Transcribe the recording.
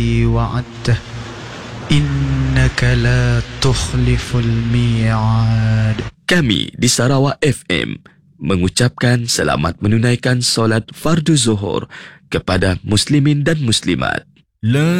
وعدته إنك لا تخلف الميعاد. Kami di Sarawak FM mengucapkan selamat menunaikan solat fardu zuhur kepada muslimin dan muslimat. لا